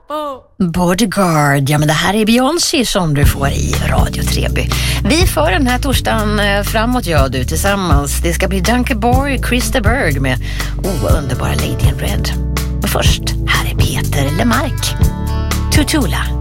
Bodyguard, ja men det här är Beyoncé som du får i Radio Treby. Vi för den här torsdagen framåt, jag och du tillsammans. Det ska bli Dunker Boy, Chris de Burgh med underbara Lady in Red. Men först, här är Peter Lemark, Tutula.